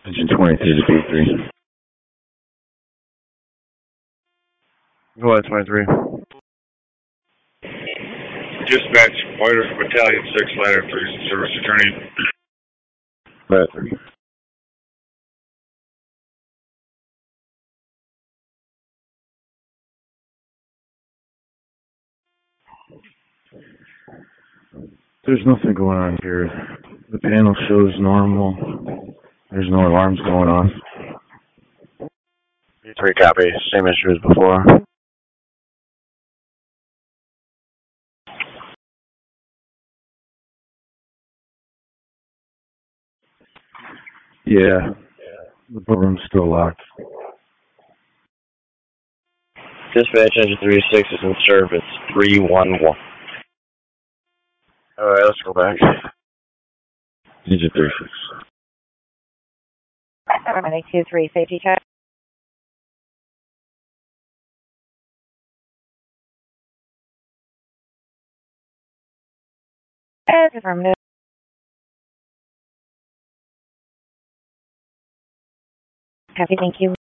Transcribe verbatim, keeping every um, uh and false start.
Engine twenty-three to B three. Go ahead, twenty-three. Dispatch, White Earth Battalion six, ladder three, service attorney. Ladder three. There's nothing going on here. The panel shows normal. There's no alarms going on. B three copy. Same issue as before. Yeah. The room's still locked. Dispatch, engine three six is in service. three one one. Alright, let's go back. Engine three six. Monday two three, safety check. As affirmative. Copy, thank you.